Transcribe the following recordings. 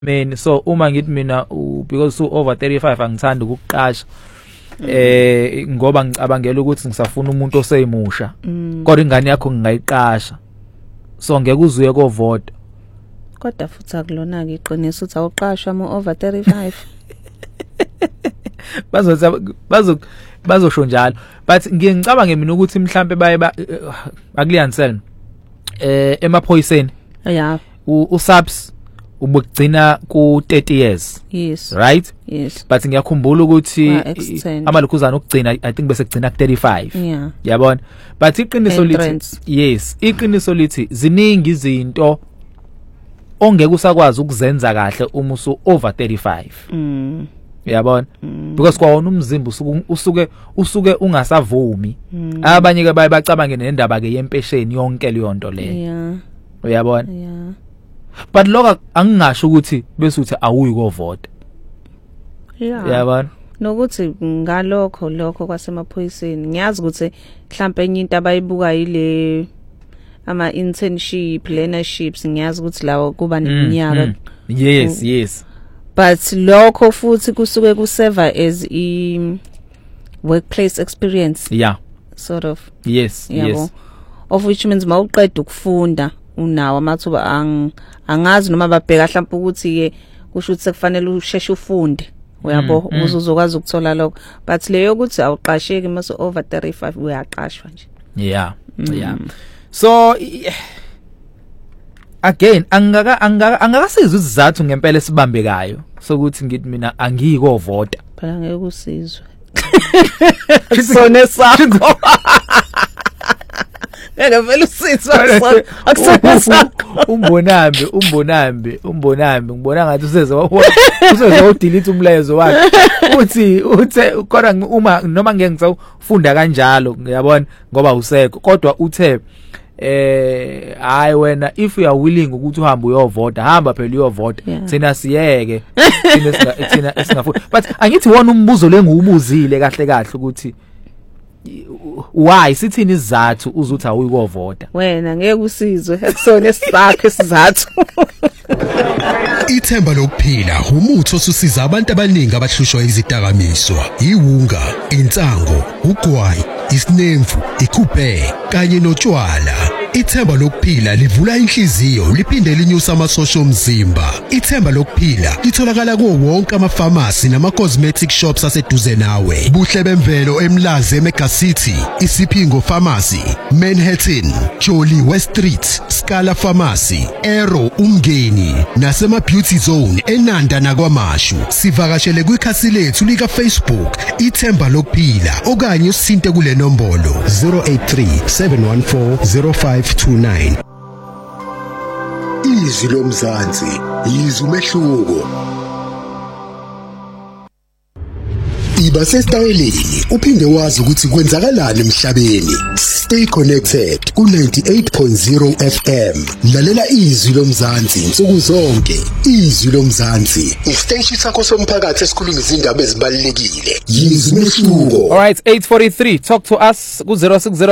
Man, so uma ngithi mina because over 35 angithanda ukuqasha ngoba ngicabangela ukuthi ngisafuna umuntu oseyimusha kodwa ingane yakho ngingayiqasha so ngeke uzuye kovota kodwa futhi akulona ke iqiniso uthi awuqashwa ama over 35 bazosho njalo but ngicabanga mina ukuthi mhlambe baye akuliyanisela emaphoyiseni yeah usubs ubugcina ku 30 years yes right yes but ngiyakhumbula ukuthi amalokhuzana ukugcina I think bese kugcina ku 35 yeah yabona but iqiniso lithi yes iqiniso lithi ziningi izinto ongeke usakwazi ukuzenza kahle uma usu over 35 yabona because kwawona umzimba usuke ungasavumi abanye ke baye bacabange nendaba ke yempesheni yonke leyo nto le yeah uyabona yeah but lokho angingasho ukuthi bese uthi awuyi kovota yeah yabona nokuthi lokho kwasemaphoyiseni ngiyazi ukuthi mhlambe enye into abayibuka yile ama internship learnerships ngiyazi ukuthi lawo kuba neminyaka yes but lokho futhi kusuke kuserve as workplace experience yeah sort of yes of which means mawuqeda ukufunda unawo amathuba angazi noma babheka mhlawumbe ukuthi ke kusho ukuthi sekufanele usheshe ufunde uyabo uzokwazi ukuthola lokho but leyo ukuthi awuqasheki mase over 35 uyaqashwa nje yeah so again angakasiza izizathu ngempela esibambekayo sokuthi ngithi mina angiyikovota phela ngeke usizwe sone sakho ngeke vele usizwe akusona umbonambi ngibona ngathi useze udelete umlayezo wakhe uthi uthe kodwa uma noma ngeke ngisafunda kanjalo ngiyabona ngoba usekho kodwa uthe hayi wena if you are willing ukuthi uhambe uyovota hamba phela uyovota thina siyeke thina esingafuni but angithi wona umbuzo lengiwubuzile kahle ukuthi why sithini isizathu uzuthi awuyikovota wena ngeke usizwe akusona esakho isizathu Ithemba lokuphila umuthi osusiza abantu abaningi abahlushwa izidakamizwa iwunga insango ugwayi isinemfu ikuphe kanye notshwala Ithemba lokuphila livula inhliziyo liphinde linyusa amasosha omzimba Ithemba lokuphila litholakala kuwo wonke ama-pharmacy nama-cosmetic shops aseduze nawe Buhle bemvelo eMlazi eMega City Isipingo Pharmacy Manhattan Jolly West Street Scala Pharmacy Aero Umngeni nasema Beauty Zone eNanda nakwaMashu sivakashele kwikhasi lethu lika Facebook Ithemba lokuphila okanye usinte kule nombolo 083 714 0529 Izwi lomzansi yizwi umehluko Iba sesitayeleni uphinde wazi ukuthi kwenzakalani emhlabeni Stay connected ku 98.0 FM lalela izwi lomzansi insuku zonke izwi lomzansi isiteshi sakho somphakathi esikhuluma izindaba ezibalekile yizwi umehluko All right 843 talk to us ku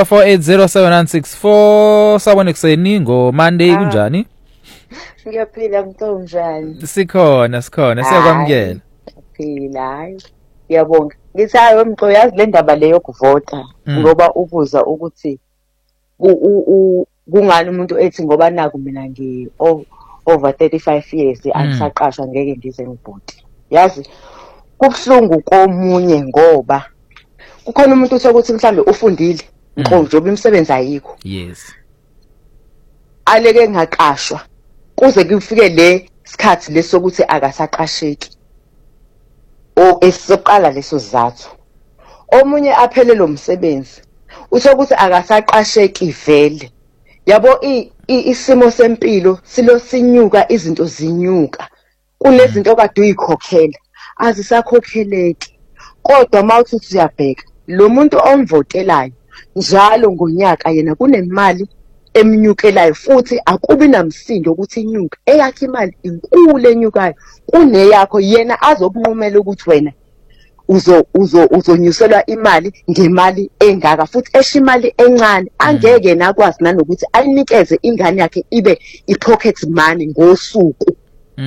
0604807964 sabone kuseni ngo Monday kunjani Ngiyaphila mntomjani sikhona siyakwamukela phila Yabonga. Ngisayo wemqo yazi le ndaba leyo kuvota ngoba ubuza ukuthi kungani umuntu ethi ngoba naku mina over 35 years angisaqashwa ngeke ngize ngibhoti. Yazi kubhlungu komunye ngoba kukhona umuntu osokuthi mhlambe ufundile njengoba imisebenzi ayikho. Yes. Aleke ngaqashwa kuze kufike le sikhathi lesokuthi akasaqasheki. Esiqala leso sizathu omunye aphelelo umsebenzi usokuthi akasaqasheki vele yabo isimo sempilo silo sinyuka izinto zinyuka kunezinto kade uyikhokhela azisakhokheleki kodwa mawuthi uyabheka lo muntu omvotelayo njalo ngonyaka yena kunemali emnyukelayo futhi akubi namsindo ukuthi inyuka eyakhe imali inkulu enyukayo kuneyakho yena azobunqumela ukuthi wena uzonyuselwa imali ngemali engaka futhi esha imali encane angeke nakwazi nanokuthi ayinikeze ingane yakhe ibe ipocket money ngosuku